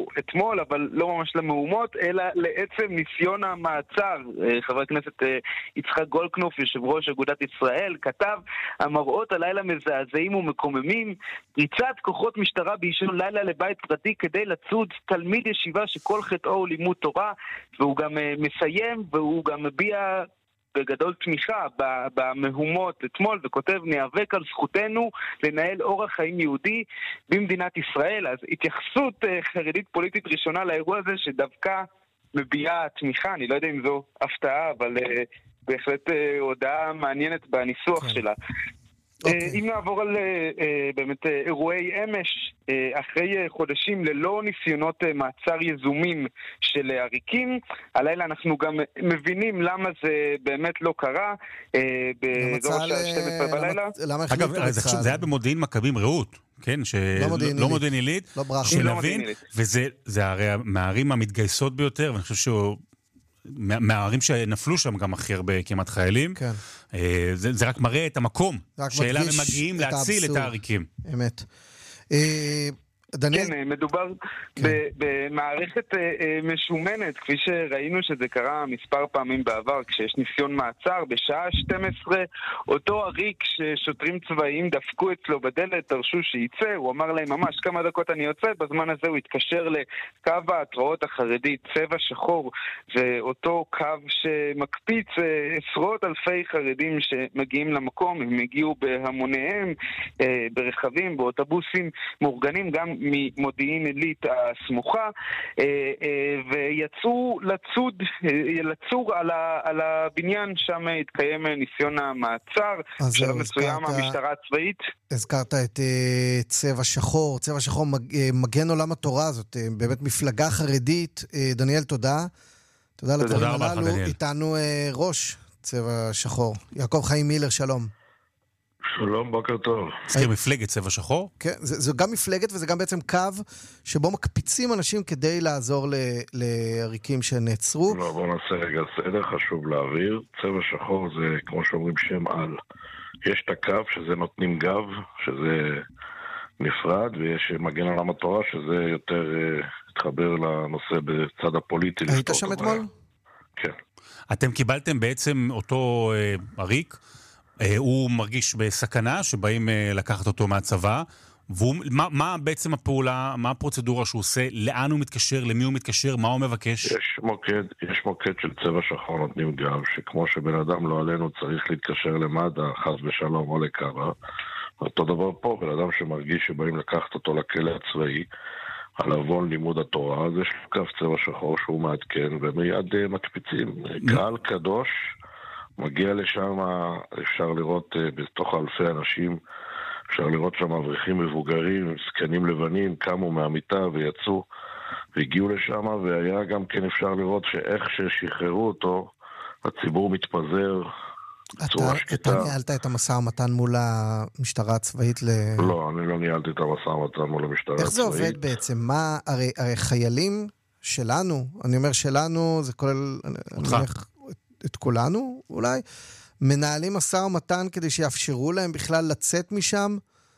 התייחסו אתמול, אבל לא ממש למהומות, אלא לעצם ניסיון המעצר. חבר הכנסת יצחק גולדקנופ, יושב ראש אגודת ישראל, כתב, המראות הלילה מזעזעים ומקוממים, פריצת כוחות משטרה באישון לילה לבית פרטי כדי לצוד תלמיד ישיבה שכל חטאו הוא לימוד תורה, והוא גם מסיים, והוא גם מביע בגדול תמיכה במהומות אתמול, וכותב, ניאבק על זכותנו לנהל אורח חיים יהודי במדינת ישראל. אז התייחסות חרדית פוליטית ראשונה לאירוע הזה, שדווקא מביעה תמיכה, אני לא יודע אם זו הפתעה, אבל בהחלט הודעה מעניינת בניסוח שלה. אם נעבור על באמת אירועי אמש, אחרי חודשים ללא ניסיונות מעצר יזומים של עריקים, הלילה אנחנו גם מבינים למה זה באמת לא קרה, באזור השעה 12 בלילה. אגב, זה היה במודיעין מכבים רעות, כן, לא מודיעין עילית, שנבין, וזה הרי מהערים המתגייסות ביותר, ואני חושב שהוא מהערים שנפלו שם גם הכי הרבה כמעט חיילים. כן. זה רק מראה את המקום שאליו הם מגיעים להציל את העריקים. אמת. דניאל? כן, מדובר במערכת משומנת, כפי שראינו שזה קרה מספר פעמים בעבר, כשיש ניסיון מעצר, בשעה 12, אותו עריק ששוטרים צבאיים דפקו אצלו בדלת, תרשו שייצא, הוא אמר להם ממש כמה דקות אני יוצא, בזמן הזה הוא התקשר לקו ההתראות החרדית, צבע שחור, ואותו קו שמקפיץ עשרות אלפי חרדים שמגיעים למקום, הם הגיעו בהמוניהם, ברכבים, באוטובוסים מאורגנים, גם ממודיעין עילית הסמוכה, ויצאו לצור על הבניין, שם התקיים ניסיון המעצר, בשלב מסוים המשטרה הצבאית. הזכרת את צבע שחור, צבע שחור מגן עולם התורה, זאת באמת מפלגה חרדית. דניאל, תודה. תודה לדברים הללו. איתנו ראש צבע שחור. יעקב חיים מילר, שלום. שלום, בוקר טוב. הזכיר מפלגת צבע שחור? כן, זו גם מפלגת וזה גם בעצם קו שבו מקפיצים אנשים כדי לעזור לעריקים שנעצרו. לא, בואו נעשה רגע סדר, חשוב להעביר. צבע שחור זה, כמו שאומרים, שם על. יש את הקו שזה נותנים גב, שזה נפרד, ויש מגן עולם התורה, שזה יותר התחבר לנושא בצד הפוליטי. היית שם אתמול? כן. אתם קיבלתם בעצם אותו עריק, הוא מרגיש בסכנה שבאים לקחת אותו מהצבא, מה בעצם הפעולה, מה הפרוצדורה שהוא עושה, לאן הוא מתקשר, למי הוא מתקשר, מה הוא מבקש? יש מוקד של צבע שחור נותנים גב, שכמו שבן אדם לא עלינו צריך להתקשר למד"א, חס ושלום או לקב"א, אותו דבר פה, בן אדם שמרגיש שבאים לקחת אותו לכלא הצבאי, על עוון לימוד התורה, אז יש קו צבע שחור שהוא מעדכן, ומיד מקפיצים. קהל קדוש, מגיע לשם, אפשר לראות בתוך אלפי אנשים, אפשר לראות שם אברכים מבוגרים, זקנים לבנים, קמו מהמיטה ויצאו, והגיעו לשם, והיה גם כן אפשר לראות שאיך ששחררו אותו, הציבור מתפזר בצורה שקטה. אתה ניהלת את המשא ומתן מול המשטרה הצבאית? לא, אני לא ניהלתי את המשא ומתן מול המשטרה הצבאית. איך זה עובד בעצם? הרי חיילים שלנו, אני אומר שלנו, זה כולל את כולנו אולי, מנהלים משא ומתן כדי שיאפשרו להם בכלל לצאת משם,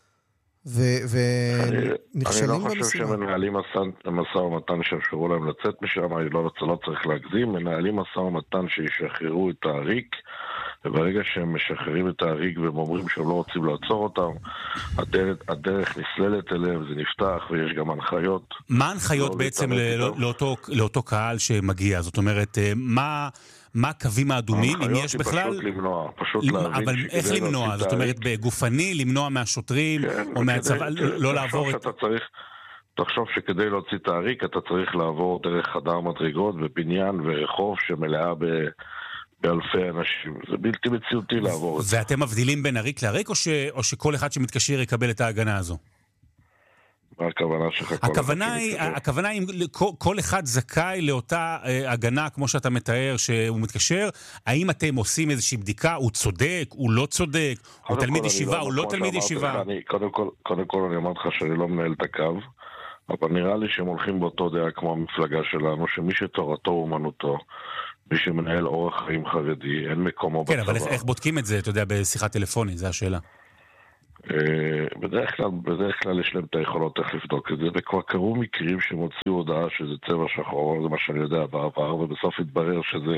ונכשלים במשימה. אני לא חושב שמנהלים משא ומתן שיאפשרו להם לצאת משם, לא צריך להגזים, מנהלים משא ומתן שישחררו את העריק, וברגע שהם משחררים את העריק והם אומרים שהם לא רוצים לעצור אותם, הדרך נסללת אליהם, זה נפתח ויש גם הנחיות. מה ההנחיות בעצם לאותו קהל שמגיע? זאת אומרת, מה הקווים האדומים, אם יש בכלל? פשוט למנוע, פשוט להבין. אבל איך למנוע? זאת אומרת, בגופני, למנוע מהשוטרים, או מהצבא, לא לעבור את... תחשוב שכדי להוציא את העריק, אתה צריך לעבור דרך חדר מדרגות ובניין ורחוב שמלאה באלפי אנשים. זה בלתי מציאותי לעבור את זה. ואתם מבדילים בין עריק לעריק, או שכל אחד שמתקשר יקבל את ההגנה הזו? מה הכוונה שלך? הכוונה היא, כל אחד זכאי לאותה הגנה, כמו שאתה מתאר, שהוא מתקשר. האם אתם עושים איזושהי בדיקה? הוא צודק? הוא לא צודק? הוא תלמיד ישיבה? הוא לא תלמיד ישיבה? קודם כל אני אמרתי לך שאני לא מנהל את הקו, אבל נראה לי שהם הולכים באותו דעה כמו המפלגה שלנו, שמי שתורתו אומנותו, מי שמנהל אורח חיים חרדי, אין מקומו בצבא. כן, אבל איך בודקים את זה, אתה יודע, בשיחה טלפונית? זו השאלה. בדרך כלל יש להם את היכולות איך לבדוק את זה, וכבר קרו מקרים שמוציאו הודעה שזה צבע שחור, זה מה שאני יודע בעבר, ובסוף התברר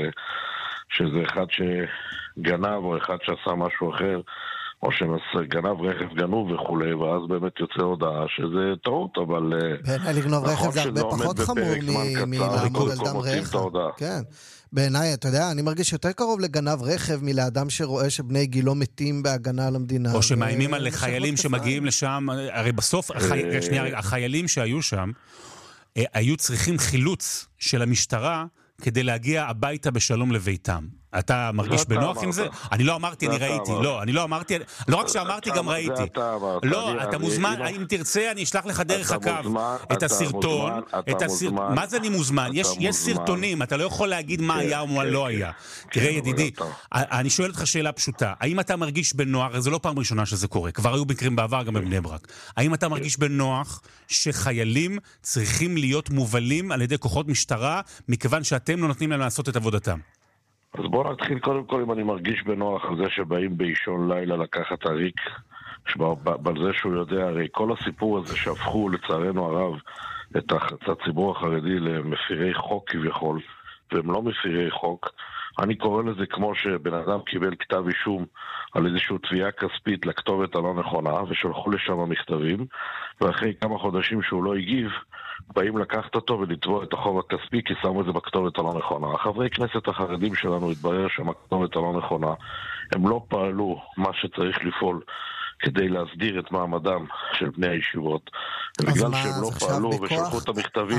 שזה אחד שגנב או אחד שעשה משהו אחר, או שגנב רכב גנוב וכולי, ואז באמת יוצא הודעה שזה טעות, אבל... בעיניי לגנוב רכב זה הרבה פחות חמור מלעמוד על דם רכב. כן. בעיניי, אתה יודע, אני מרגיש יותר קרוב לגנב רכב מלאדם שרואה שבני גילו מתים בהגנה על המדינה. או שמאיימים על חיילים שמגיעים לשם, הרי בסוף, החיילים שהיו שם, היו צריכים חילוץ של המשטרה כדי להגיע הביתה בשלום לביתם. אתה מרגיש בנוח עם זה? אני לא אמרתי, אני ראיתי. לא, אני לא אמרתי, לא רק שאמרתי, גם ראיתי. לא, אתה מוזמן, אם תרצה, אני אשלח לך דרך הקו את הסרטון. מה זה אני מוזמן? יש סרטונים, אתה לא יכול להגיד מה היה או מה לא היה. תראה, ידידי, אני שואל אותך שאלה פשוטה. האם אתה מרגיש בנוח, זה לא פעם ראשונה שזה קורה, כבר היו מקרים בעבר גם בבני ברק. האם אתה מרגיש בנוח שחיילים צריכים להיות מובלים על ידי כוחות משטרה, מכיוון שאתם לא נותנים להם לעשות את עבודתם? אז בואו נתחיל קודם כל אם אני מרגיש בנוח על זה שבאים באישון לילה לקחת עריק, על זה שהוא יודע, הרי כל הסיפור הזה שהפכו לצערנו הרב את הציבור החרדי למפירי חוק כביכול, והם לא מפירי חוק, אני קורא לזה כמו שבן אדם קיבל כתב אישום על איזושהי תביעה כספית לכתובת הלא נכונה, ושולחו לשם המכתבים, ואחרי כמה חודשים שהוא לא הגיב, באים לקחת אותו ולתבוע את החוב הכספי כי שמו את זה בכתובת הלא נכונה. החברי כנסת החרדים שלנו התברר שהם הכתובת הלא נכונה. הם לא פעלו מה שצריך לפעול כדי להסדיר את מעמדם של בני הישיבות. בגלל שהם לא פעלו ושלחו את המכתבים,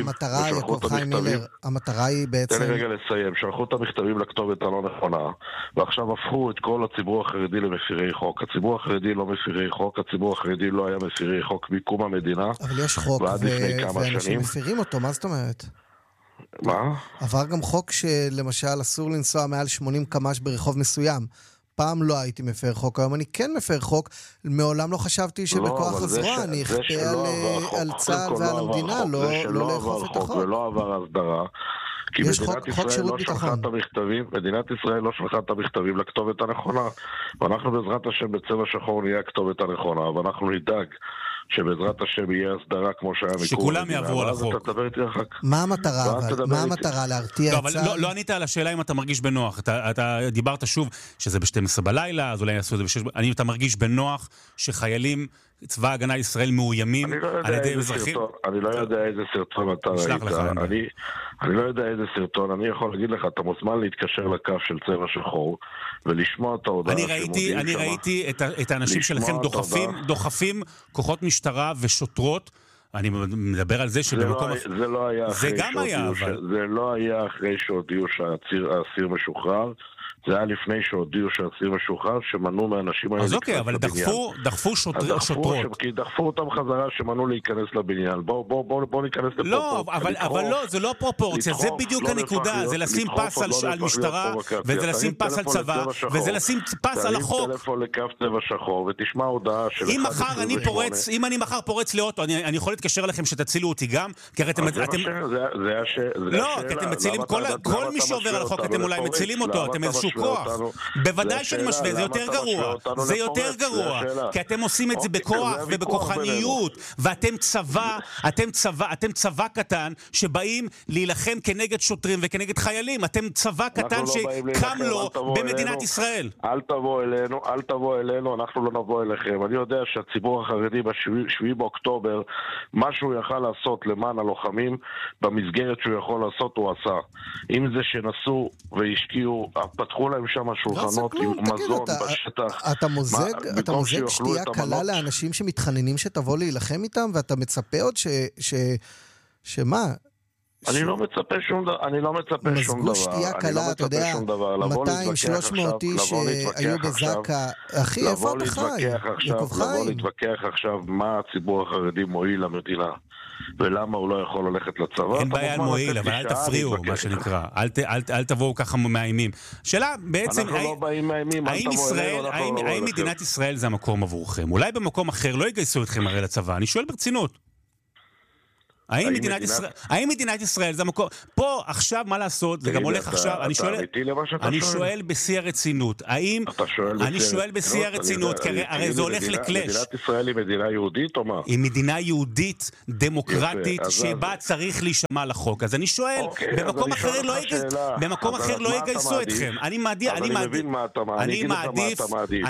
המטרה היא בעצם... תן לי רגע לסיים. שלחו את המכתבים לכתובת הלא נכונה, ועכשיו הפכו את כל הציבור החרדי למפירי חוק. הציבור החרדי לא מפירי חוק, הציבור החרדי לא היה מפירי חוק מקום המדינה. אבל יש חוק ואנשים מפירים אותו, מה זאת אומרת? מה? עבר גם חוק שלמשל אסור לנסוע מעל 80 קמ"ש ברחוב מסוים. פעם לא הייתי מפר חוק, היום אני כן מפר חוק, מעולם לא חשבתי שבכוח הזרוע אני אכפה על צה"ל ועל המדינה, לא לאכוף את החוק. ולא עבר הסדרה, כי מדינת ישראל לא שלחה את המכתבים לכתובת הנכונה, ואנחנו בעזרת השם בצבע שחור נהיה הכתובת הנכונה, ואנחנו נדאג שבעזרת השם יהיה הסדרה כמו שהיה מקום. שכולם יעברו על החוק. מה המטרה? להרתיע את צה"ל? לא ענית על השאלה אם אתה מרגיש בנוח. אתה דיברת שוב שזה ב-12 בלילה, אז אולי יעשו את זה ב-6. האם אתה מרגיש בנוח שחיילים, צבא הגנה ישראל מאוימים על ידי אזרחים? אני לא יודע איזה סרטון אתה ראית. אני לא יודע איזה סרטון. אני יכול להגיד לך, אתה מוזמן להתקשר לקו של צבע שחור ולשמוע את ההודעה. אני ראיתי את האנשים שלכם דוחפים כוחות משטרה ושוטרות. אני מדבר על זה שבמקום... זה לא היה אחרי שהודיעו שהאסיר משוחרר. זה היה לפני שהודיעו שהאסיר משוחרר, שמנעו מהאנשים האלה... אז אוקיי, אבל דחפו שוטרות. כי דחפו אותם חזרה, שמנעו להיכנס לבניין. בואו ניכנס לפרופורציה. לא, אבל לא, זה לא פרופורציה, זה בדיוק הנקודה. זה לשים פס על משטרה, וזה לשים פס על צבא, וזה לשים פס על החוק. תרים טלפון לקו צבע שחור, ותשמע הודעה של... אם אני מחר פורץ לאוטו, אני יכול להתקשר לכם שתצילו אותי גם? כי הרי אתם... לא, כי אתם מצילים כל מי שעובר על החוק, אתם אולי מצילים אותו, אתם איזשהו כוח. בוודאי שאני משווה, זה יותר גרוע. זה יותר גרוע, כי אתם עושים את זה בכוח ובכוחניות, ואתם צבא קטן שבאים להילחם כנגד שוטרים וכנגד חיילים. אתם צבא קטן שקם לו במדינת ישראל. אל תבוא אלינו, אנחנו לא נבוא אליכם. אני יודע שהציבור החרדי ב7 באוקטובר, מה שהוא יכל לעשות למען הלוחמים, במסגרת שהוא יכול לעשות, הוא עשה. אם זה שנסו והשקיעו, פתחו להם שם שולחנות עם מזון בשטח. אתה מוזג שתייה קלה לאנשים שמתחננים שתבוא להילחם איתם, ואתה מצפה עוד שמה? אני לא מצפה שום דבר. מזגו שתייה קלה, אתה יודע, 200-300 איש שהיו בזקה. אחי, איפה אתה חי? לבוא להתווכח עכשיו מה הציבור החרדי מועיל למדינה. ולמה הוא לא יכול ללכת לצבא. אין בעיה על מועיל, אבל אל תפריעו, מה שנקרא. אל תבואו ככה מאיימים. שאלה בעצם, אנחנו לא באים מאיימים, האם מדינת ישראל זה המקום עבורכם? אולי במקום אחר לא יגייסו אתכם הרי לצבא. אני שואל ברצינות. האם מדינת ישראל זה המקום... פה עכשיו מה לעשות, זה גם הולך עכשיו, אני שואל בשיא הרצינות, האם... אני שואל בשיא הרצינות, כי הרי זה הולך לקלש. מדינת ישראל היא מדינה יהודית או מה? היא מדינה יהודית, דמוקרטית, שבה צריך להישמע לחוק. אז אני שואל, במקום אחר לא יגייסו אתכם. אני מבין מה אתה מעדיף.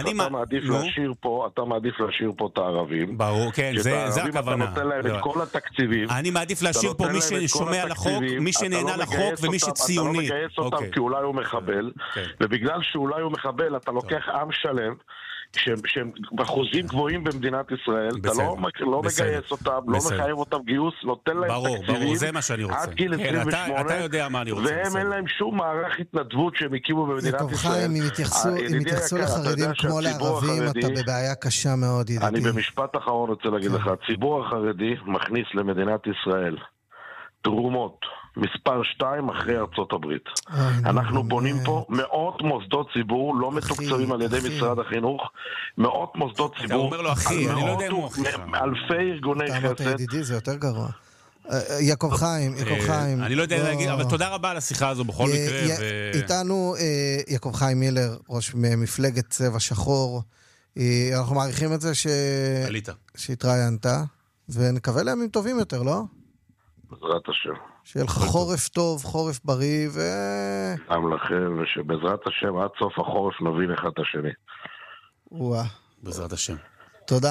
אתה מעדיף להשאיר פה את הערבים. ברור, כן, זה הכוונה. אתה נותן להם את כל התקציבים. אני מעדיף להשאיר פה מי ששומע לחוק, מי שנהנה לחוק ומי שציוני. אתה לא מגייס אותם כי אולי הוא מחבל, ובגלל שאולי הוא מחבל אתה לוקח עם שלם שהם בחוזים גבוהים במדינת ישראל, אתה לא מגייס אותם, לא מחייב אותם גיוס, נותן להם תקציבים עד גיל 28, אתה יודע מה אני רוצה. והם אין להם שום מערך התנדבות שהם הקימו במדינת ישראל. אם יתייחסו לחרדים כמו לערבים, אתה בבעיה קשה מאוד, ידידי. אני במשפט אחרון רוצה להגיד לך, הציבור החרדי מכניס למדינת ישראל תרומות מספר 2 אחרי ארצות הברית. אנחנו בונים פה מאות מוסדות ציבור, לא מתוקצבים על ידי משרד החינוך, מאות מוסדות ציבור. אתה אומר לו אחי, אני לא יודע אם הוא אחי. אלפי ארגוני חסד. אתה אמרת ידידי, זה יותר גרוע. יעקב חיים. אני לא יודע להגיד, אבל תודה רבה על השיחה הזו בכל מקרה. איתנו יעקב חיים מילר, ראש מפלגת צבע שחור. אנחנו מעריכים את זה שהתראיינת, ונקווה לימים טובים יותר, לא? בעזרת השם. שיהיה לך חורף טוב, חורף בריא, גם לכם, ושבעזרת השם עד סוף החורף נבין אחד את השני. בעזרת השם. תודה.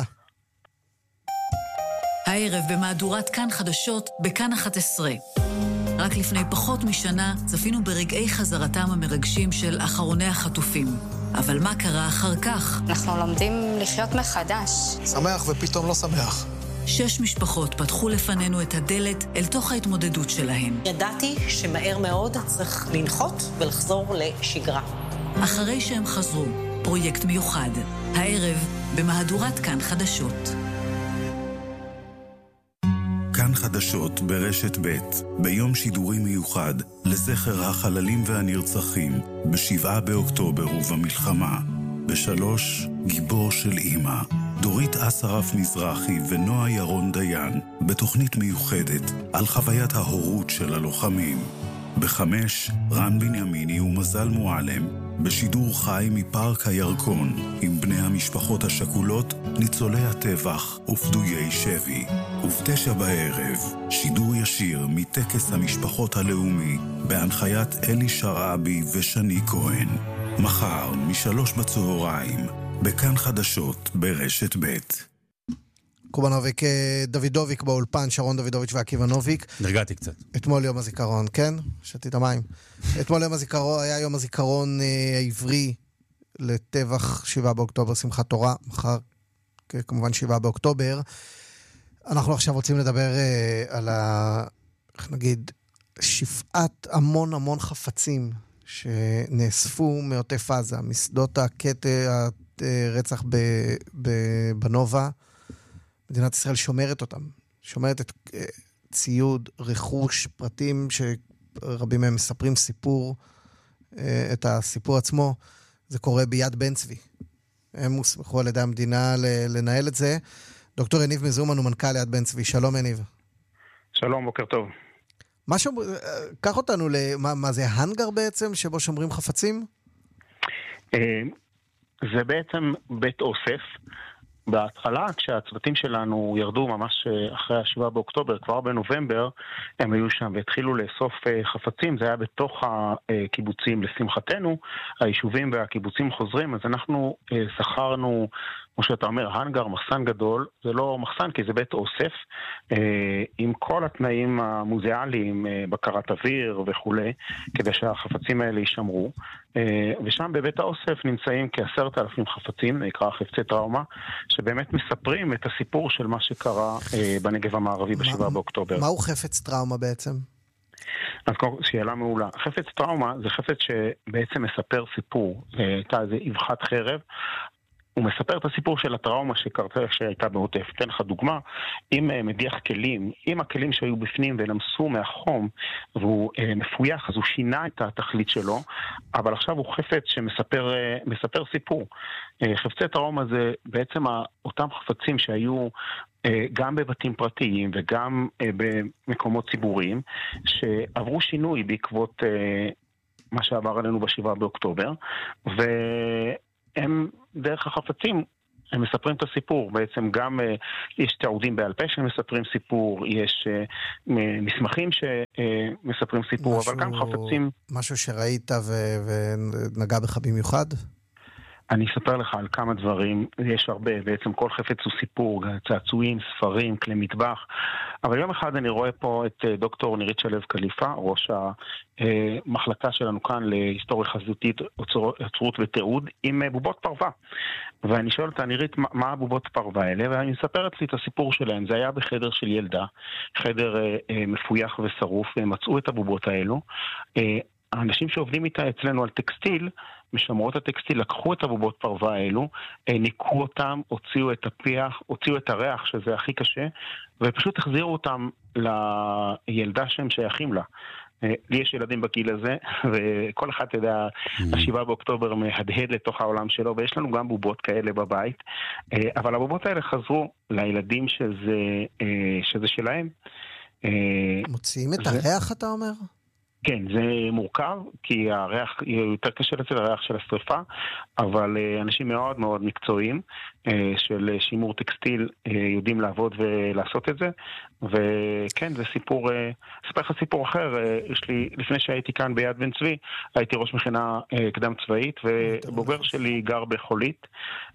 הערב במהדורת כאן חדשות בכאן 11. רק לפני פחות משנה צפינו ברגעי חזרתם המרגשים של אחרוני החטופים. אבל מה קרה אחר כך? אנחנו לומדים לחיות מחדש. שמח ופתאום לא שמח. 6 משפחות פתחו לפנינו את הדלת אל תוך ההתמודדות שלהן. ידעתי שמהר מאוד צריך לנחות ולחזור לשגרה. אחרי שהם חזרו, פרויקט מיוחד. הערב במהדורת כאן חדשות. כאן חדשות ברשת ב' ביום שידורי מיוחד לזכר החללים והנרצחים ב7 באוקטובר ובמלחמה. ב3 גיבור של אמא. דורית אסרף מזרחי ונועה ירון דיין בתוכנית מיוחדת על חוויית ההורות של הלוחמים. ב5 רן בנימיני ומזל מועלם בשידור חי מפארק הירקון עם בני המשפחות השכולות, ניצולי הטבח ופדויי שבי. וב9 בערב שידור ישיר מטקס המשפחות הלאומי בהנחיית אלי שרעבי ושני כהן. מחר מ3 בצהריים בכאן חדשות ברשת ב'. קובנוביק, דוידוביק באולפן, שרון דוידוביץ' ועקיבא נוביק. נרגעתי קצת. אתמול יום הזיכרון, כן? שתית המים. אתמול יום הזיכרון, היה יום הזיכרון העברי לטבח 7 באוקטובר, שמחת תורה, מחר כמובן 7 באוקטובר. אנחנו עכשיו רוצים לדבר על איך נגיד, שפעת המון חפצים שנאספו מעוטף עזה, משדות הקטע הרצח בנובה. מדינת ישראל שומרת אותם, שומרת את ציוד, רכוש, פרטים שרבים מהם מספרים סיפור, את הסיפור עצמו. זה קורה ביד בן צבי. הם הוסמכו על ידי המדינה לנהל את זה. דוקטור יניב מזומן הוא מנכ"ל יד בן צבי. שלום יניב. שלום, בוקר טוב. קח אותנו מה זה הנגר בעצם, שבו שומרים חפצים? זה בעצם בית אוסף. בהתחלה, כשהצוותים שלנו ירדו ממש אחרי 7 באוקטובר, כבר בנובמבר, הם היו שם והתחילו לאסוף חפצים. זה היה בתוך הקיבוצים. לשמחתנו, היישובים והקיבוצים חוזרים, אז אנחנו שכרנו, כמו שאתה אומר, הנגר, מחסן גדול. זה לא מחסן כי זה בית אוסף, עם כל התנאים המוזיאליים, בקרת אוויר וכו', כדי שהחפצים האלה יישמרו. ושם בבית האוסף נמצאים כ10,000 חפצים, נקרא חפצי טראומה, שבאמת מספרים את הסיפור של מה שקרה בנגב המערבי ב7 באוקטובר. מהו חפץ טראומה בעצם? אז שאלה מעולה. חפץ טראומה זה חפץ שבעצם מספר סיפור. הייתה איזו אבחת חרב. הוא מספר את הסיפור של הטראומה שקרתה שהייתה בעוטף. אתן לך דוגמה, אם מדיח כלים, אם הכלים שהיו בפנים ונמסו מהחום והוא מפויח, אז הוא שינה את התכלית שלו, אבל עכשיו הוא חפץ שמספר סיפור. חפצי טראומה זה בעצם אותם חפצים שהיו גם בבתים פרטיים וגם במקומות ציבוריים, שעברו שינוי בעקבות מה שעבר עלינו ב7 באוקטובר, והם דרך החפצים, הם מספרים את הסיפור. בעצם גם יש תיעודים בעל פה שמספרים סיפור, יש מסמכים שמספרים סיפור, אבל גם חפצים. משהו שראית ונגע בך במיוחד? אני אספר לך על כמה דברים, יש הרבה, בעצם כל חפץ הוא סיפור, צעצועים, ספרים, כלי מטבח, אבל יום אחד אני רואה פה את דוקטור נירית שלו קליפה, ראש המחלקה שלנו כאן להיסטוריה חזותית, אוצרות ותיעוד, עם בובות פרווה. ואני שואל אותה, נירית, מה הבובות פרווה האלה? ואני מספרת לי את הסיפור שלהם. זה היה בחדר של ילדה, חדר מפויח ושרוף, והם מצאו את הבובות האלו. האנשים שעובדים איתה אצלנו על טקסטיל, משמרות הטקסטיל, לקחו את הבובות פרווה האלו, ניקו אותם, הוציאו את הפיח, הוציאו את הריח, שזה הכי קשה, ופשוט החזירו אותם לילדה שהם שייכים לה. לי יש ילדים בגיל הזה, וכל אחד יודע, ה7 באוקטובר מהדהד לתוך העולם שלו, ויש לנו גם בובות כאלה בבית, אבל הבובות האלה חזרו לילדים שזה שלהם. מוציאים את הריח, אתה אומר? כן, זה מורכב, כי הריח, יותר קשה לצל הריח של השריפה, אבל אנשים מאוד מאוד מקצועיים של שימור טקסטיל יודעים לעבוד ולעשות את זה, וכן, זה סיפור, אספר לך סיפור אחר, לפני שהייתי כאן ביד בן צבי, הייתי ראש מכינה קדם צבאית, ובוגר שלי גר בחולית,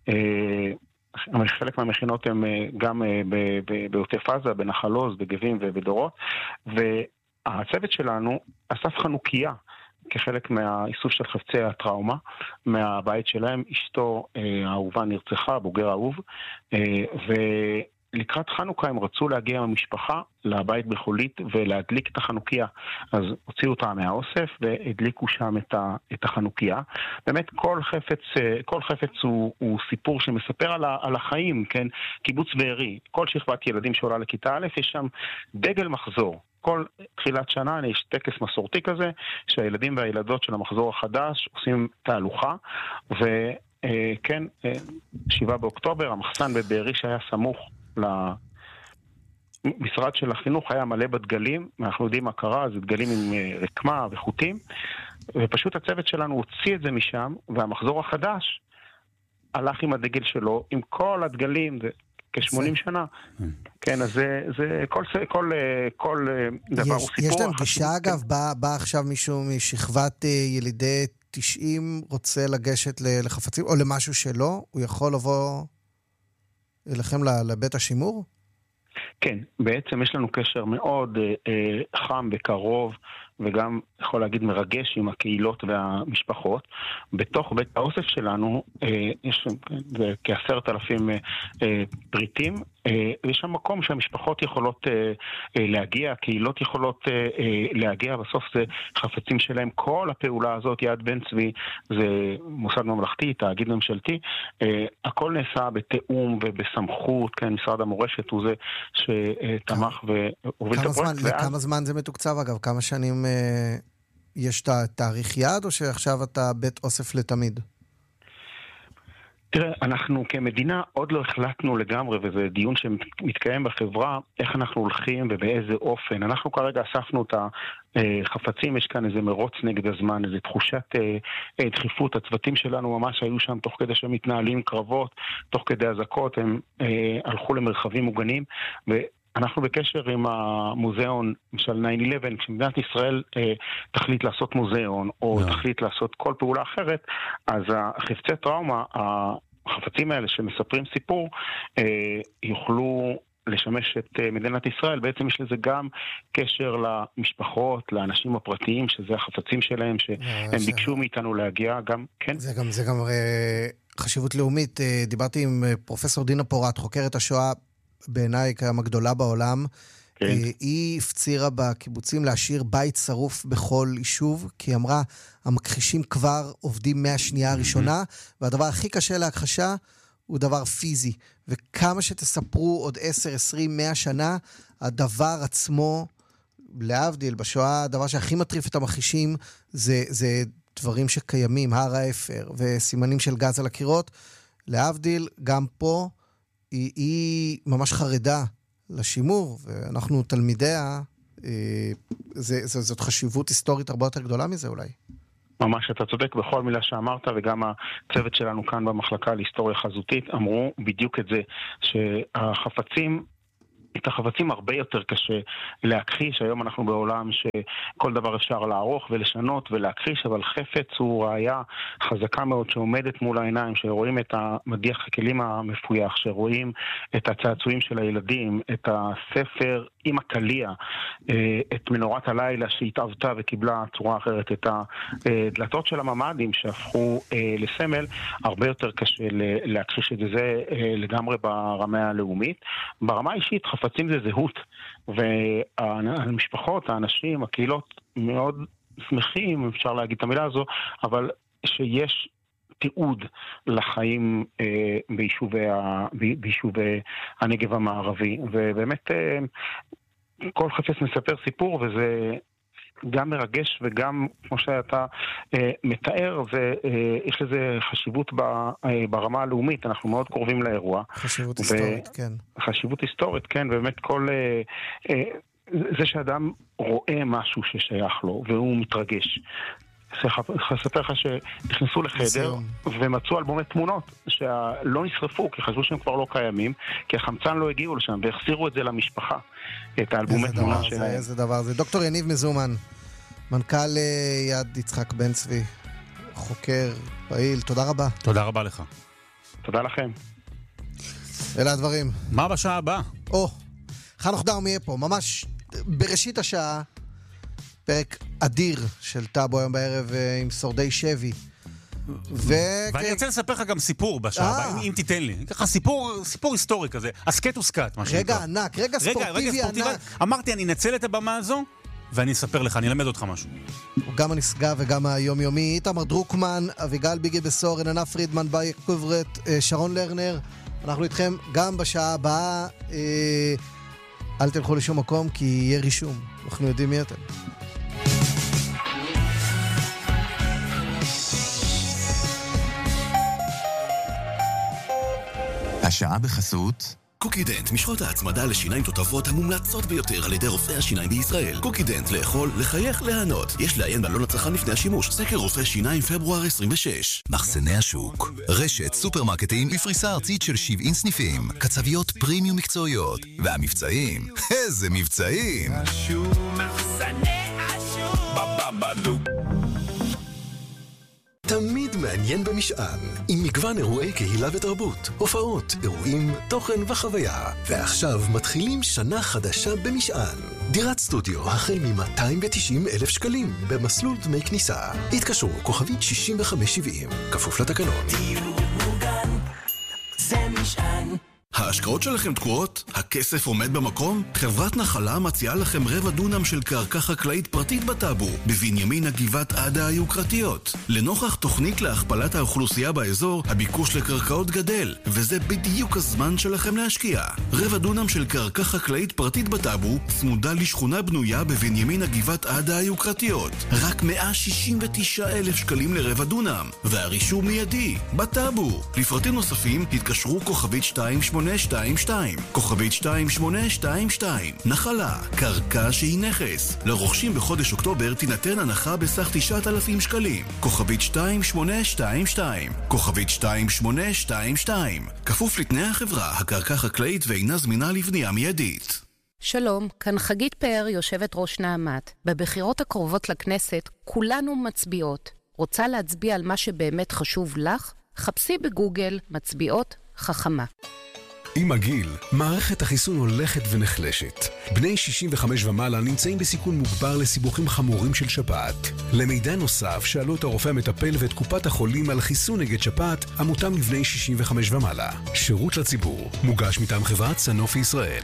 חלק מהמכינות הם גם בעוטף עזה, בנחל עוז, בגבים ובדורות, הצוות שלנו אסף חנוכיה כחלק מהאיסוף של חפצי הטראומה מהבית שלהם. אשתו האהובה נרצחה, בוגר אהוב, ולקראת חנוכה הם רצו להגיע עם המשפחה לבית בחולית ולהדליק את החנוכיה. אז הוציאו אותה מהאוסף והדליקו שם את החנוכיה. באמת כל חפץ הוא סיפור שמספר על החיים, כן? קיבוץ בארי, כל שכבת ילדים שעולה לכיתה א', יש שם דגל מחזור. כל תחילת שנה יש טקס מסורתי כזה, שהילדים והילדות של המחזור החדש עושים תהלוכה, וכן, 7 באוקטובר, המחסן בבארי שהיה סמוך למשרד של החינוך היה מלא בדגלים, אנחנו יודעים מה קרה, זה דגלים עם רקמה וחוטים, ופשוט הצוות שלנו הוציא את זה משם, והמחזור החדש הלך עם הדגל שלו, עם כל הדגלים, כ-80 שנה. כן, אז זה כל דבר הוא סיפור. יש להם גישה, אגב, בא עכשיו מישהו משכבת ילידי 90 רוצה לגשת לחפצים, או למשהו שלו, הוא יכול לבוא אליכם לבית השימור? כן, בעצם יש לנו קשר מאוד חם וקרוב, וגם יכול להגיד מרגש עם הקהילות והמשפחות. בתוך בית האוסף שלנו יש כ10,000 פריטים, ויש שם מקום שהמשפחות יכולות להגיע, הקהילות יכולות להגיע, בסוף זה חפצים שלהם. כל הפעולה הזאת, יד בן צבי, זה מוסד ממלכתי, תאגיד ממשלתי, הכל נעשה בתאום ובסמכות, כן, משרד המורשת הוא זה שתמך והוביל את הפרויקט. לכמה זמן זה מתוקצב, אגב? כמה שנים יש תאריך יעד, או שעכשיו אתה בית אוסף לתמיד? תראה, אנחנו כמדינה עוד לא החלטנו לגמרי, וזה דיון שמתקיים בחברה, איך אנחנו הולכים ובאיזה אופן. אנחנו כרגע אספנו את החפצים, יש כאן איזה מרוץ נגד הזמן, איזו תחושת דחיפות. הצוותים שלנו ממש היו שם תוך כדי שמתנהלים קרבות, תוך כדי הזקות, הם הלכו למרחבים מוגנים, אנחנו בקשר עם המוזיאון של 9/11, כשמדינת ישראל תחליט לעשות מוזיאון, או תחליט לעשות כל פעולה אחרת, אז החפצי טראומה, החפצים האלה שמספרים סיפור, יוכלו לשמש את מדינת ישראל. בעצם יש לזה גם קשר למשפחות, לאנשים הפרטיים, שזה החפצים שלהם, שהם ביקשו מאיתנו להגיע, גם, כן. זה גם חשיבות לאומית. דיברתי עם פרופסור דינה פורט, חוקרת השואה, בעיניי כמה גדולה בעולם. כן. היא הפצירה בקיבוצים להשאיר בית שרוף בכל יישוב, כי היא אמרה, המכחישים כבר עובדים מהשנייה הראשונה, והדבר הכי קשה להכחשה הוא דבר פיזי. וכמה שתספרו עוד 10, 20, 100 שנה, הדבר עצמו, להבדיל בשואה, הדבר שהכי מטריף את המכחישים, זה דברים שקיימים, הר האפר וסימנים של גז על הקירות. להבדיל, גם פה, היא ממש חרדה לשימור, ואנחנו תלמידיה, זאת חשיבות היסטורית הרבה יותר גדולה מזה אולי. ממש, אתה צודק בכל מילה שאמרת, וגם הצוות שלנו כאן במחלקה להיסטוריה חזותית אמרו בדיוק את זה, את החפצים הרבה יותר קשה להכחיש. היום אנחנו בעולם שכל דבר אפשר לערוך ולשנות ולהכחיש, אבל חפץ הוא ראיה חזקה מאוד שעומדת מול העיניים, שרואים את מדיח הכלים המפויח, שרואים את הצעצועים של הילדים, את הספר עם הקליה, את מנורת הלילה שהתאבתה וקיבלה צורה אחרת, את הדלתות של הממדים שהפכו לסמל. הרבה יותר קשה להכחיש את זה לגמרי ברמה הלאומית. ברמה האישית חפצים זה זהות, והמשפחות, האנשים, הקהילות מאוד שמחים, אפשר להגיד את המילה הזו, אבל שיש תיעוד לחיים ביישובי הנגב המערבי, ובאמת כל חפץ מספר סיפור, וזה גם מרגש וגם, כמו שאתה מתאר, יש לזה חשיבות ברמה הלאומית, אנחנו מאוד קרובים לאירוע. חשיבות היסטורית, כן. חשיבות היסטורית, כן, באמת כל זה שאדם רואה משהו ששייך לו, והוא מתרגש. אספר לך שנכנסו לחדר ומצאו אלבומי תמונות שלא נשרפו, כי חשבו שהם כבר לא קיימים, כי החמצן לא הגיעו לשם, והחזירו את זה למשפחה, את האלבומי תמונות שלהם. איזה דבר זה. דוקטור יניב מזומן, מנכ"ל יד יצחק בן צבי, חוקר, פעיל, תודה רבה. תודה רבה לך. תודה לכם. אלה הדברים. מה בשעה הבאה? חנוך דאום יהיה פה, ממש בראשית השעה, פרק אדיר של טאבו היום בערב עם שורדי שבי. ואני רוצה לספר לך גם סיפור בשעה הבאה, אם תיתן לי. ככה סיפור היסטורי כזה, הסקט וסקט, מה שנקרא. רגע ענק, רגע ספורטיבי ענק. אמרתי, אני אנצל את הבמה הזו, ואני אספר לך, אני אלמד אותך משהו. גם הנשגב וגם היומיומי, איתמר דרוקמן, אביגל ביגי בסור, עננה פרידמן, באי קוברט, שרון לרנר. אנחנו איתכם גם בשעה הבאה. אל תלכו לשום מקום, כי יהיה רישום. אנחנו יודעים מי אתם. השעה בחסות קוקידנט, משחות ההצמדה לשיניים תותבות המומלצות ביותר על ידי רופאי השיניים בישראל. קוקידנט, לאכול, לחייך, להנות. יש לעיין בעלון הצרכן לפני השימוש. סקר רופא שיניים פברואר 26. מחסני השוק, רשת סופרמרקטים בפריסה ארצית של 70 סניפים, קצביות פרימיום מקצועיות, והמבצעים, איזה מבצעים! מחסני השוק בבבלו. תמיד מעניין במשען, עם מגוון אירועי קהילה ותרבות, הופעות, אירועים, תוכן וחוויה. ועכשיו מתחילים שנה חדשה במשען. דירת סטודיו החל מ-290,000 שקלים, במסלול דמי כניסה. התקשרו כוכבית 6570, כפוף לתקנון. דיור מוגן, זה משען. ההשקעות שלכם תקועות? הכסף עומד במקום? חברת נחלה מציעה לכם רבע דונם של קרקע חקלאית פרטית בטאבו, בבנימין הגבעת עדה היוקרתיות. לנוכח תוכנית להכפלת האוכלוסייה באזור, הביקוש לקרקעות גדל, וזה בדיוק הזמן שלכם להשקיע. רבע דונם של קרקע חקלאית פרטית בטאבו, צמודה לשכונה בנויה בבנימין הגבעת עדה היוקרתיות. רק 169,000 שקלים לרבע דונם, והרישום מיידי, בטאבו. לפרטים נוספים, התקשרו כוכבית 2822, כוכבית 2822. נחלה, קרקע שהיא נכס. לרוכשים בחודש אוקטובר תינתן הנחה בסך 9,000 שקלים. כוכבית 2822, כוכבית 2822. כפוף לתנאי החברה, הקרקע חקלאית ואינה זמינה לבנייה מיידית. שלום, כאן חגית פאר, יושבת ראש נעמת. בבחירות הקרובות לכנסת כולנו מצביעות. רוצה להצביע על מה שבאמת חשוב לך? חפשי בגוגל מצביעות חכמה. עם הגיל, מערכת החיסון הולכת ונחלשת. בני 65 ומעלה נמצאים בסיכון מוגבר לסיבוכים חמורים של שפעת. למידע נוסף, שאלו את הרופא המטפל ואת קופת החולים על חיסון נגד שפעת, המותאם לבני 65 ומעלה. שירות לציבור, מוגש מטעם חברת סנופי ישראל.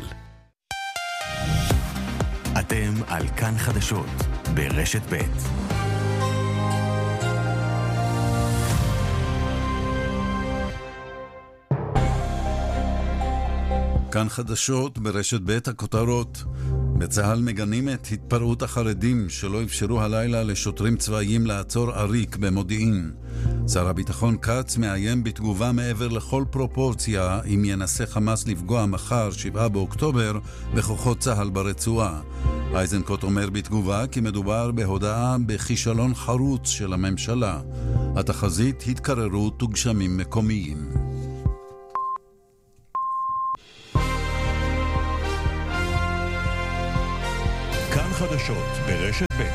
אתם על כאן חדשות, ברשת ב'. כאן חדשות ברשת ב' הכותרות. בצהל מגנים את התפרעות החרדים שלא אפשרו הלילה לשוטרים צבאיים לעצור אריק במודיעין. שר הביטחון קץ מאיים בתגובה מעבר לכל פרופורציה אם ינסה חמאס לפגוע מחר 7 באוקטובר בכוחות צהל ברצועה. איזנקוט אומר בתגובה כי מדובר בהודעה בכישלון חרוץ של הממשלה. התחזית התקררות וגשמים מקומיים. כאן חדשות ברשת ב'.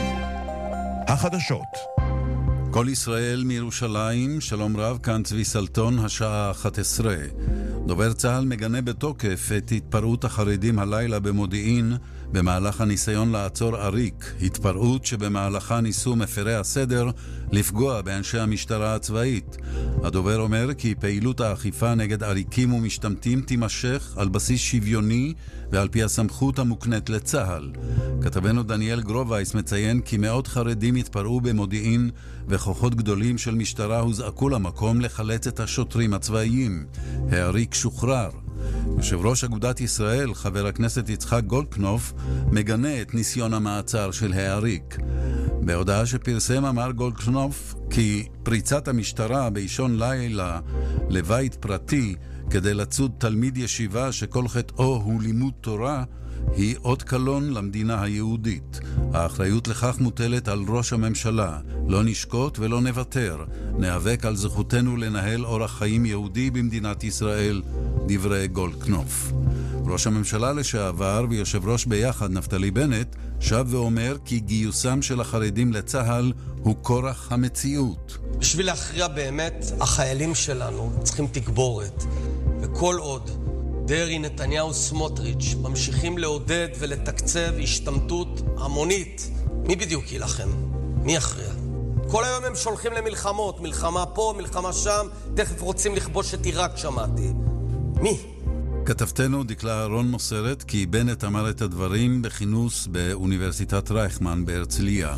החדשות. כל ישראל מירושלים, שלום רב, כאן צבי סלטון, השעה 11. דובר צהל מגנה בתוקף את התפרעות החרדים הלילה במודיעין במהלך הניסיון לעצור אריק, התפרעות שבמהלכה ניסו מפרי הסדר לפגוע באנשי המשטרה הצבאית. הדובר אומר כי פעילות האכיפה נגד אריקים ומשתמטים תימשך על בסיס שוויוני ועל פי הסמכות המוקנית לצהל. כתבנו דניאל גרובייס מציין כי מאות חרדים התפרעו במודיעין וכוחות גדולים של משטרה הוזעקו למקום לחלץ את השוטרים הצבאיים. האריק שוחרר. יושב ראש אגודת ישראל, חבר הכנסת יצחק גולדקנופ, מגנה את ניסיון המעצר של האריק. בהודעה שפרסם אמר גולדקנופ כי פריצת המשטרה באישון לילה לבית פרטי כדי לצוד תלמיד ישיבה שכל חטאו הוא לימוד תורה היא עוד קלון למדינה היהודית. האחריות לכך מוטלת על ראש הממשלה. לא נשקוט ולא נוותר. נאבק על זכותנו לנהל אורח חיים יהודי במדינת ישראל, דברי גולדקנופ. ראש הממשלה לשעבר ויושב ראש ביחד נפתלי בנט שב ואומר כי גיוסם של החרדים לצהל הוא כורח המציאות. בשביל להכריע באמת, החיילים שלנו צריכים תגבורת. וכל עוד דרי, נתניהו, סמוטריץ' ממשיכים לעודד ולתקצב השתמטות המונית, מי בדיוק ילחם? מי יכריע? כל היום הם שולחים למלחמות, מלחמה פה, מלחמה שם, תכף רוצים לכבוש את עיראק, שמעתי. מי? כתבתנו דקלה אהרון מוסרת כי בנט אמר את הדברים בכינוס באוניברסיטת רייכמן בהרצליה.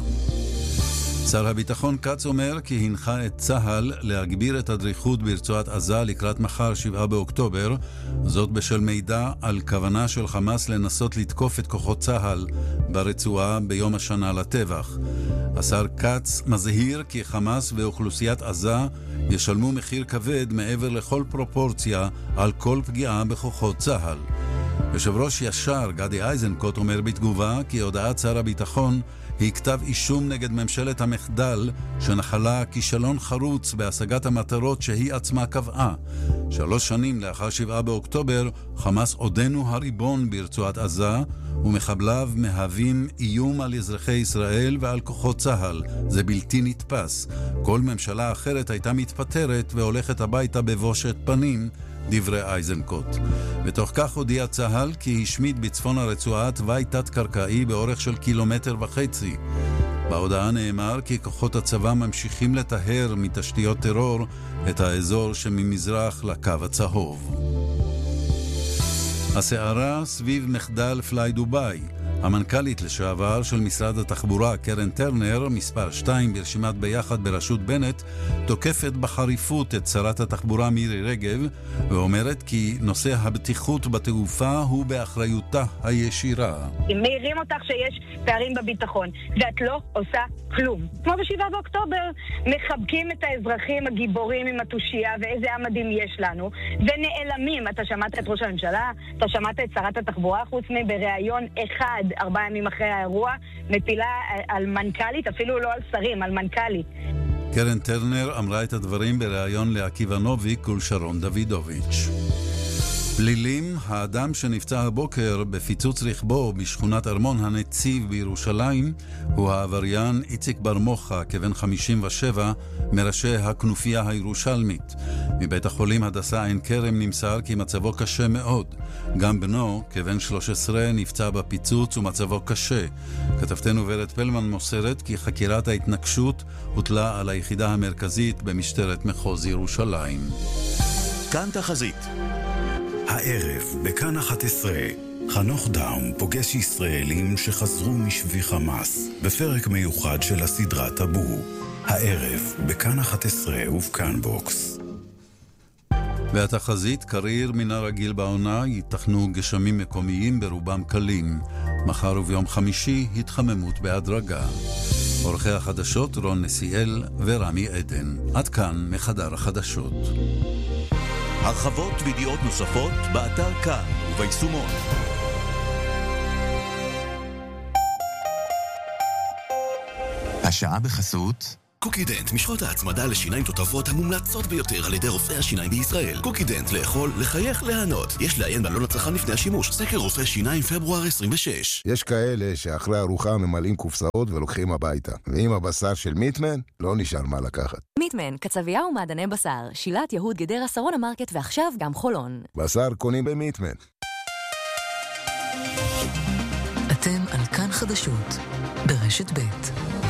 שר הביטחון קץ אומר כי הנחה את צהל להגביר את הדריכות ברצועת עזה לקראת מחר 7 באוקטובר, זאת בשל מידע על כוונה של חמאס לנסות לתקוף את כוחות צהל ברצועה ביום השנה לטבח. השר קץ מזהיר כי חמאס ואוכלוסיית עזה ישלמו מחיר כבד מעבר לכל פרופורציה על כל פגיעה בכוחות צהל. יושב ראש ישר גדי איזנקוט אומר בתגובה כי הודעת שר הביטחון היא כתב אישום נגד ממשלת המחדל שנחלה כישלון חרוץ בהשגת המטרות שהיא עצמה קבעה. 3 שנים לאחר 7 באוקטובר חמאס עודנו הריבון ברצועת עזה ומחבליו מהווים איום על אזרחי ישראל ועל כוחות צהל. זה בלתי נתפס. כל ממשלה אחרת הייתה מתפטרת והולכת הביתה בבושת פנים, דברי איזנקוט. בתוך כך הודיע צהל כי השמיד בצפון הרצועה תוואי תת-קרקעי באורך של 1.5 קילומטר. בהודעה נאמר כי כוחות הצבא ממשיכים לטהר מתשתיות טרור את האזור שממזרח לקו הצהוב. הסערה סביב מחדל פליי דוביי. המנכ"לית לשעבר של משרד התחבורה קרן טרנר, מספר 2 ברשימת ביחד בראשות בנט, תוקפת בחריפות את שרת התחבורה מירי רגב ואומרת כי נושא הבטיחות בתעופה הוא באחריותה הישירה. אם מעירים אותך שיש פערים בביטחון ואת לא עושה כלום. כמו ב7 באוקטובר מחבקים את האזרחים הגיבורים עם התושייה ואיזה עמדים יש לנו ונעלמים. אתה שמעת את ראש הממשלה? אתה שמעת את שרת התחבורה חוץ מבראיון אחד 4 ימים אחרי האירוע מפילה על מנכ"לית, אפילו לא על שרים, על מנכ"לית. קרן טרנר אמרה את הדברים בראיון לעקיבא נוביק ולשרון דוידוביץ'. פלילים, האדם שנפצע הבוקר בפיצוץ רכבו בשכונת ארמון הנציב בירושלים הוא העבריין איציק בר מוחה, כבן 57, מראשי הכנופיה הירושלמית. מבית החולים הדסה עין כרם נמסר כי מצבו קשה מאוד. גם בנו, כבן 13, נפצע בפיצוץ ומצבו קשה. כתבתנו ורד פלמן מוסרת כי חקירת ההתנגשות הוטלה על היחידה המרכזית במשטרת מחוז ירושלים. כאן תחזית. הערב בכאן 11 חנוך דאום פוגש ישראלים שחזרו משבי חמאס בפרק מיוחד של הסדרה טאבו. הערב בכאן 11 ובכאן בוקס. והתחזית קריר מן הרגיל בעונה, ייתכנו גשמים מקומיים ברובם קלים. מחר וביום חמישי התחממות בהדרגה. עורכי החדשות רון נסיאל ורמי עדן. עד כאן מחדר החדשות. הרחבות וידיעות נוספות באתר כאן וביישומון. השעה בחסות קוקידנט, משחות ההצמדה לשיניים תותבות המומלצות ביותר על ידי רופאי השיניים בישראל. קוקידנט, לאכול, לחייך, להנות. יש לעיין בעלון הצרכן לפני השימוש. סקר רופאי שיניים פברואר 26. יש כאלה שאחרי ארוחה ממלאים קופסאות ולוקחים הביתה. ועם הבשר של מיטמן, לא נשאר מה לקחת. מיטמן, קצבייה ומעדני בשר. שילת יהוד גדרה שרון המרקט ועכשיו גם חולון. בשר קונים במיטמן. אתם על כאן חדשות ברשת ב'.